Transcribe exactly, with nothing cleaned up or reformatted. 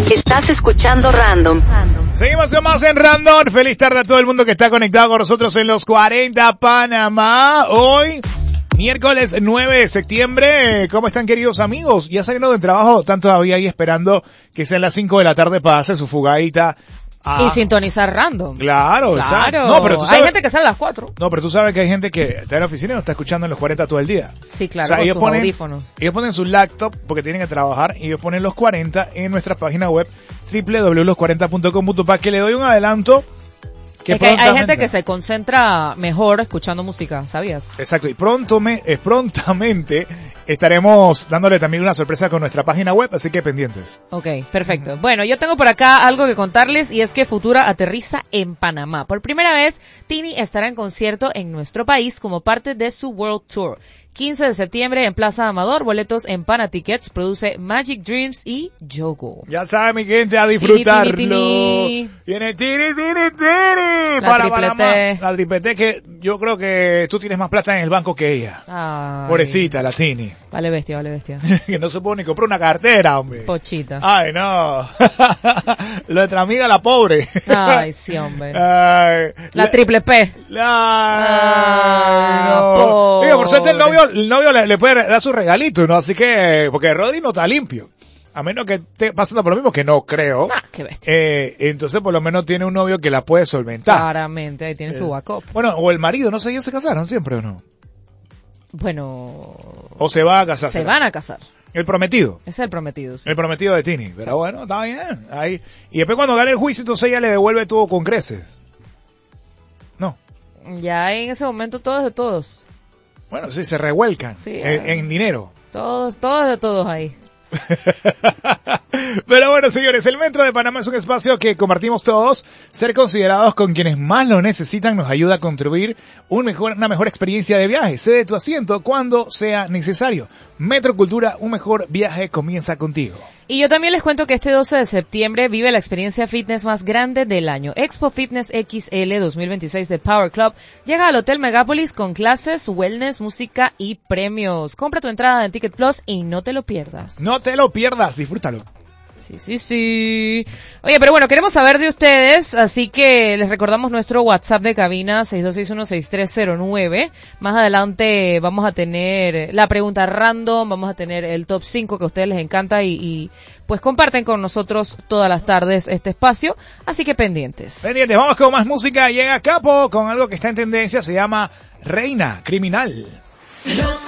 Estás escuchando Random. Seguimos con más en Random. Feliz tarde a todo el mundo que está conectado con nosotros en los cuarenta Panamá. Hoy, miércoles nueve de septiembre. ¿Cómo están, queridos amigos? Ya saliendo del trabajo, están todavía ahí esperando que sean las cinco de la tarde para hacer su fugadita. Ah. Y sintonizar Random. Claro, claro. exacto. No, pero tú sabes, hay gente que sale a las cuatro. No, pero tú sabes que hay gente que está en la oficina y no está escuchando en los cuarenta todo el día. Sí, claro, o sea, con ellos sus ponen, audífonos. Ellos ponen su laptop porque tienen que trabajar y ellos ponen los cuarenta en nuestra página web doble u doble u doble u punto los cuarenta punto com punto pa, que le doy un adelanto. Que es que hay, hay gente que se concentra mejor escuchando música, ¿sabías? Exacto, y pronto me, eh, prontamente estaremos dándole también una sorpresa con nuestra página web, así que pendientes. Ok, perfecto. Uh-huh. Bueno, yo tengo por acá algo que contarles y es que Futura aterriza en Panamá. Por primera vez, Tini estará en concierto en nuestro país como parte de su World Tour. quince de septiembre en Plaza Amador, boletos en Pana Tickets, produce Magic Dreams y Yogo. Ya sabe mi gente, a disfrutarlo. Tini, tini, tini. Viene Tini, Tini, Tini. La para triple Panamá. T. La triple T, que yo creo que tú tienes más plata en el banco que ella. Ay. Pobrecita, la Tini. Vale bestia, vale bestia. Que no se puede ni comprar una cartera, hombre. Pochita. Ay, no. Nuestra amiga la pobre. Ay, sí, hombre. Ay, la, la triple P. Ay, ah, no. Digo, por suerte el novio, el novio le, le puede dar su regalito, ¿no? Así que, porque Rodri no está limpio. A menos que esté pasando por lo mismo, que no creo. Ah, qué bestia. Eh, entonces por lo menos tiene un novio que la puede solventar. Claramente, ahí tiene eh. su backup. Bueno, o el marido, no sé, ellos se casaron siempre o no. Bueno. O se va a casar. Se van a casar. El prometido. Es el prometido, sí. El prometido de Tini. Pero sí. Bueno, está bien. Ahí. Y después cuando gane el juicio, entonces ella le devuelve todo con creces. No. Ya en ese momento todo es de todos. Bueno, sí, se revuelcan. Sí, en, en dinero. Todos, todos de todos ahí. Pero bueno, señores, el Metro de Panamá es un espacio que compartimos todos. Ser considerados con quienes más lo necesitan nos ayuda a construir un mejor, una mejor experiencia de viaje. Cede tu asiento cuando sea necesario. Metro Cultura, un mejor viaje comienza contigo. Y yo también les cuento que este doce de septiembre vive la experiencia fitness más grande del año. Expo Fitness X L dos mil veintiséis de Power Club llega al Hotel Megápolis con clases, wellness, música y premios. Compra tu entrada en Ticket Plus y no te lo pierdas. No te lo pierdas, disfrútalo. Sí, sí, sí. Oye, pero bueno, queremos saber de ustedes, así que les recordamos nuestro WhatsApp de cabina seis dos seis uno seis tres cero nueve. Más adelante vamos a tener la pregunta random, vamos a tener el top cinco que a ustedes les encanta y, y pues comparten con nosotros todas las tardes este espacio, así que pendientes. Pendientes, vamos con más música. Llega Capo con algo que está en tendencia, se llama Reina Criminal.